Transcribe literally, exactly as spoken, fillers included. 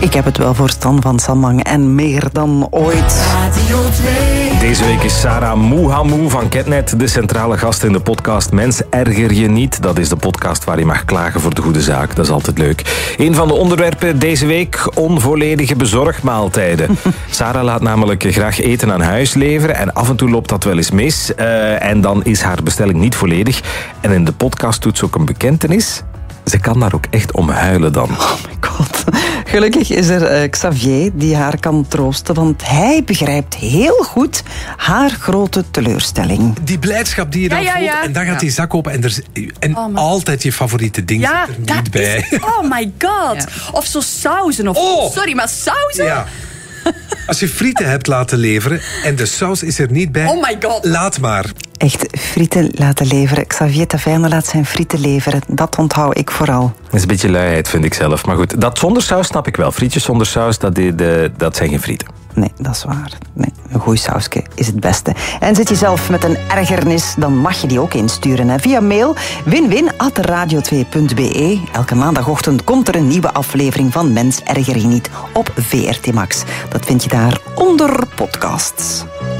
Ik heb het wel voor Stan van Samang en meer dan ooit. Radio twee. Deze week is Sarah Mouhamou van Ketnet de centrale gast in de podcast Mens, erger je niet. Dat is de podcast waar je mag klagen voor de goede zaak. Dat is altijd leuk. Een van de onderwerpen deze week, onvolledige bezorgmaaltijden. Sarah laat namelijk graag eten aan huis leveren en af en toe loopt dat wel eens mis. Uh, en dan is haar bestelling niet volledig. En in de podcast doet ze ook een bekentenis. Ze kan daar ook echt om huilen dan. Oh my god. Gelukkig is er uh, Xavier die haar kan troosten, want hij begrijpt heel goed haar grote teleurstelling. Die blijdschap die je dan ja, ja, voelt ja. en dan gaat die zak open en, er, en oh, altijd je favoriete ding ja, zit er niet bij. Is, oh my god. Ja. Of zo sauzen. Of, oh. Sorry, maar sauzen? Ja. Als je frieten hebt laten leveren en de saus is er niet bij, oh my god. Laat maar. Echt, frieten laten leveren. Xavier Taverna laat zijn frieten leveren. Dat onthoud ik vooral. Dat is een beetje luiheid, vind ik zelf. Maar goed, dat zonder saus snap ik wel. Frietjes zonder saus, dat, de, de, dat zijn geen frieten. Nee, dat is waar. Nee, een goed sausje is het beste. En zit je zelf met een ergernis, dan mag je die ook insturen. Hè? Via mail winwin at radio twee punt be. Elke maandagochtend komt er een nieuwe aflevering van Mens, erger je niet op V R T Max. Dat vind je daar onder podcasts.